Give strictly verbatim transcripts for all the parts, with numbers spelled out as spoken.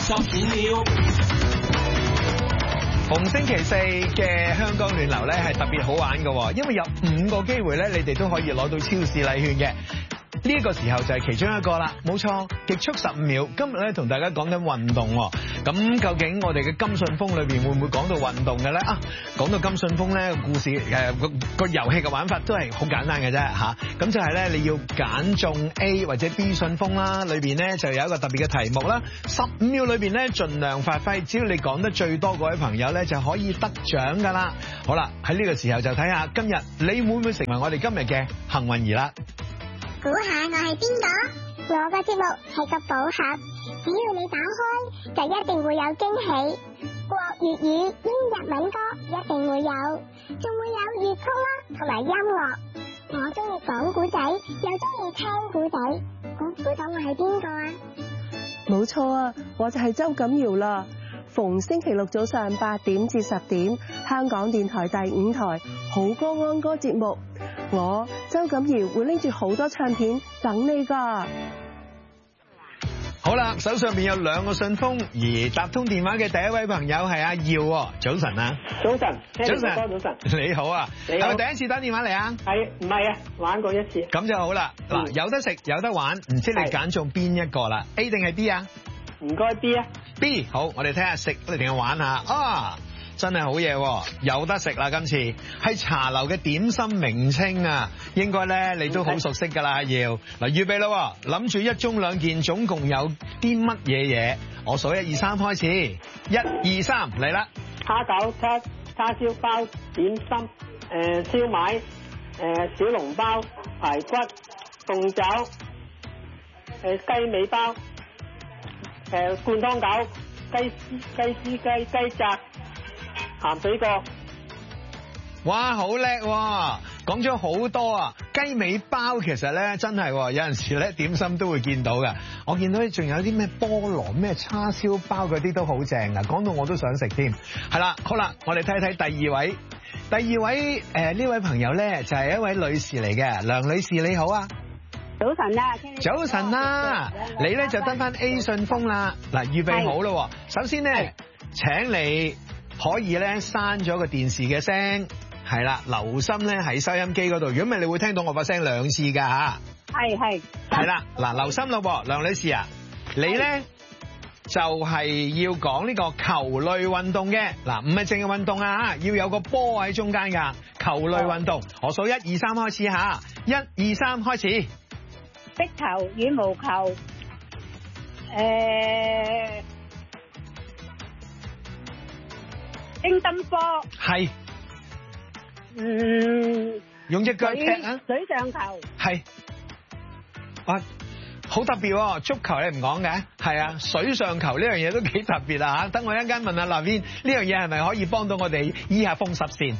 十五秒。 逢星期四嘅香港暖流咧係特別好玩嘅，因為有五個機會咧，你哋都可以攞到超市禮券嘅。呢一個時候就係其中一個啦，冇錯，極速十五秒。今日咧同大家講緊運動，咁究竟我哋嘅金順風裏邊會唔會講到運動嘅咧？啊，講到金順風咧個故事誒個個遊戲嘅玩法都係好簡單嘅啫嚇，咁就係咧你要揀中 A 或者 B 順風啦，裏邊咧就有一個特別嘅題目啦，十五秒裏邊咧盡量發揮，只要你講得最多嗰位朋友咧就可以得獎㗎啦。好啦，喺呢個時候就睇下今日你會唔會成為我哋今日嘅幸運兒啦。 估下我係邊個？我個節目係個寶盒，只要你打開，就一定會有驚喜。國粵語、英日文歌一定會有，仲會有粵曲啦，同埋音樂。我中意講古仔，又中意聽古仔。估估到我係邊個啊？ 冇錯啊，我就係周錦瑤啦。逢星期六早上八點至十點，香港電台第五台好歌安歌節目。我周錦瑤會拎住好多唱片等你噶。 好啦，手上邊有兩個順豐，而搭通電話嘅第一位朋友係阿耀。早晨啊， 早晨，早晨， 早晨，你好啊，係咪第一次打電話嚟啊？ 係唔係啊？玩過一次。咁就好啦。嗱、嗯，有得食有得玩，唔知你揀中邊一個啦 ？A 定係 B 啊？ 唔該 B 啊。 B 好，我哋睇下食定係玩下啊！真係好嘢，有得食啦！今次係茶樓嘅點心名稱啊，應該咧你都好熟悉噶啦。阿耀嗱，預備啦，諗住一盅兩件，總共有啲乜嘢嘢？我數一二三開始，一二三嚟啦！ 蝦餃、叉叉燒包、點心、誒、呃、燒賣、誒、呃、小籠包、排骨、鳳爪、誒、呃、雞尾包、誒、呃、灌湯餃、雞雞絲雞雞雜。鹹水角， 哇，好叻喎！講咗好多啊！雞尾包其實咧真係有陣時咧點心都會見到㗎。我見到仲有啲咩菠蘿、咩叉燒包嗰啲都好正㗎，講到我都想食添。係啦，好啦，我哋睇睇第二位，第二位誒呢、呃、位朋友咧就係、是、一位女士嚟嘅，梁女士你好啊！ 早晨啊， 早晨啦，你咧就得翻 A 順豐啦。嗱，預備好啦，首先咧請你。可以咧刪咗個電視嘅聲，係啦，留心咧喺收音機嗰度。如果唔係，你會聽到我把聲兩次噶吓。係係。係啦，嗱，留心咯，梁女士啊，你咧就係要講呢個球類運動嘅，嗱，唔係淨係運動啊，要有個波喺中間噶。球類運動，我數一二三開始吓，一二三開始。 壁球、羽毛球，誒。乒乓波係，嗯，用隻腳踢啊！水上球係，哇，好特別喎！足球你唔講嘅，係啊，水上球呢樣嘢都幾特別啊嚇！等我一陣間問下立邊，呢樣嘢係咪可以幫到我哋醫下風濕先？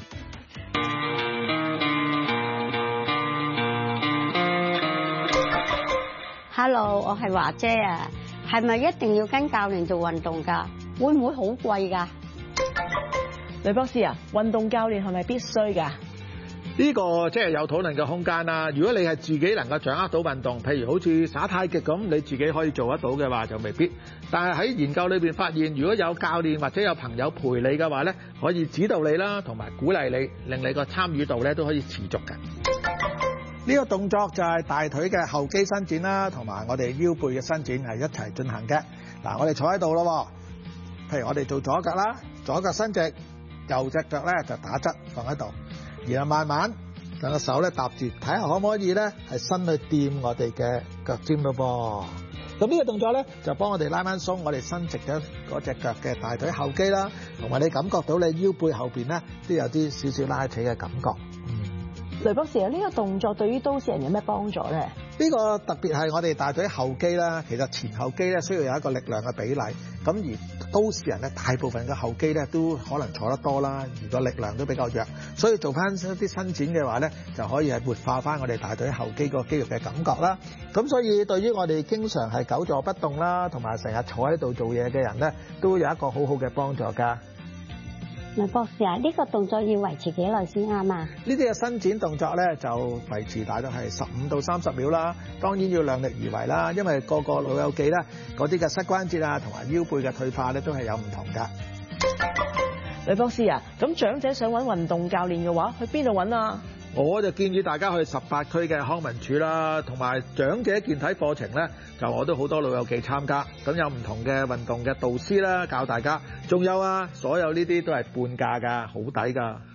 Hello，我係華姐啊，係咪一定要跟教練做運動㗎？會唔會好貴㗎？ 呂博士啊，運動教練係咪必須㗎？呢個即係有討論嘅空間啦。如果你係自己能夠掌握到運動，譬如好似耍太極咁，你自己可以做得到嘅話，就未必。但係喺研究裏邊發現，如果有教練或者有朋友陪你嘅話咧，可以指導你啦，同埋鼓勵你，令你個參與度咧都可以持續嘅。 呢個動作就係大腿嘅後肌伸展啦，同埋我哋腰背嘅伸展係一齊進行嘅。嗱，我哋坐喺度咯，譬如我哋做左腳啦，左腳伸直。右隻腳咧就打側放喺度，然後慢慢兩個手咧搭住，睇下可唔可以咧係伸去掂我哋嘅腳尖咯噃。咁呢個動作咧就幫我哋拉翻鬆我哋伸直咗嗰隻腳嘅大腿後肌啦，同埋你感覺到你腰背後邊咧都有啲少少拉扯嘅感覺。 雷博士啊，呢個動作對於都市人有咩幫助咧？ 呢個特別係我哋大腿後肌啦，其實前後肌咧需要有一個力量嘅比例。咁而都市人咧，大部分嘅後肌咧都可能坐得多啦，而個力量都比較弱，所以做翻一啲伸展嘅話咧，就可以係活化翻我哋大腿後肌個肌肉嘅感覺啦。咁所以對於我哋經常係久坐不動啦，同埋成日坐喺度做嘢嘅人咧，都有一個好好嘅幫助㗎。 梁博士啊，呢個動作要維持幾耐先啱啊？ 呢啲嘅伸展動作咧就維持大約係十五到三十秒啦。當然要量力而為啦，因為個個老友記咧嗰啲嘅膝關節啊同埋腰背嘅退化咧都係有唔同㗎。 呂博士啊，咁長者想揾運動教練嘅話，去邊度揾啊？ 我就建議大家去十八區嘅康文署啦，同埋長者健體課程咧，就我都好多老友記參加，咁有唔同嘅運動嘅導師啦，教大家，仲有啊，所有呢啲都係半價㗎，好抵㗎。